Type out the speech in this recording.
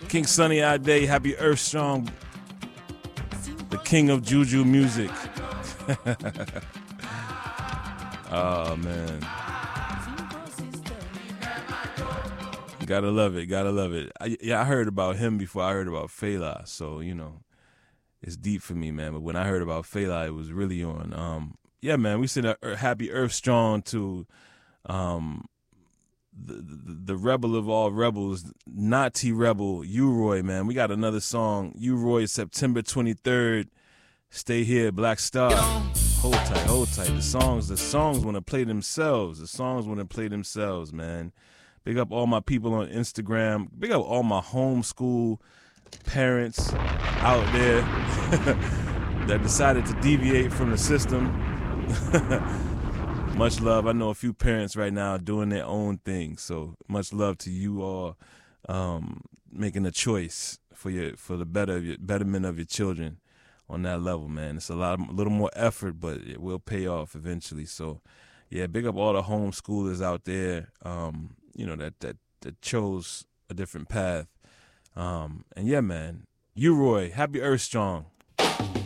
King Sunny Ade, happy Earth Strong, the king of Juju music. Oh, man. Gotta love it, gotta love it. I heard about him before I heard about Fela, so, you know, it's deep for me, man. But when I heard about Fela, it was really on. Yeah, man, we send a happy Earth Strong to the rebel of all rebels, Naughty Rebel, U-Roy, man. We got another song, U-Roy, September 23rd. Stay here, Black Star. Hold tight, hold tight. The songs want to play themselves. The songs want to play themselves, man. Big up all my people on Instagram. Big up all my homeschool parents out there that decided to deviate from the system. Much love. I know a few parents right now doing their own thing, so much love to you all making a choice for the betterment of your children on that level, man. It's a little more effort, but it will pay off eventually. So, yeah, big up all the homeschoolers out there, you know, that chose a different path. And yeah, man, U-Roy, happy Earth Strong.